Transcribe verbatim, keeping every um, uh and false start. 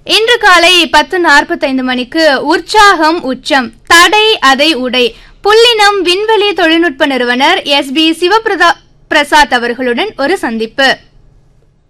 இன்று காலை பத்து நாற்பத்தைந்து மணிக்கு உற்சாகம் உச்சம் தடை அதை உடை புள்ளினம் விண்வெளி தொழில்நுட்ப நிறுவனர் எஸ் பி சிவபிரதா பிரசாத் அவர்களுடன் ஒரு சந்திப்பு.